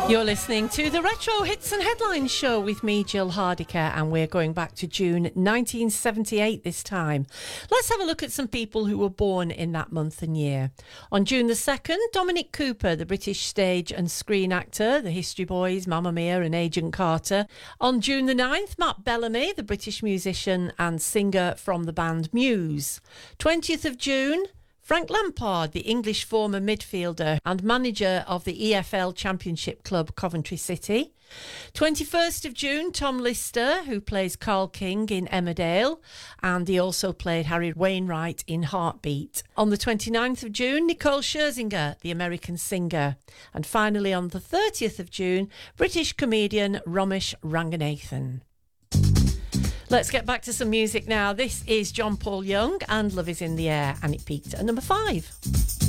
You're listening to the Retro Hits and Headlines show with me, Jill Hardiker, and we're going back to June 1978 this time. Let's have a look at some people who were born in that month and year. On June the 2nd, Dominic Cooper, the British stage and screen actor, The History Boys, Mamma Mia and Agent Carter. On June the 9th, Matt Bellamy, the British musician and singer from the band Muse. 20th of June, Frank Lampard, the English former midfielder and manager of the EFL Championship club Coventry City. 21st of June, Tom Lister, who plays Carl King in Emmerdale, and he also played Harry Wainwright in Heartbeat. On the 29th of June, Nicole Scherzinger, the American singer. And finally, on the 30th of June, British comedian Romesh Ranganathan. Let's get back to some music now. This is John Paul Young and Love Is in the Air, and it peaked at number 5.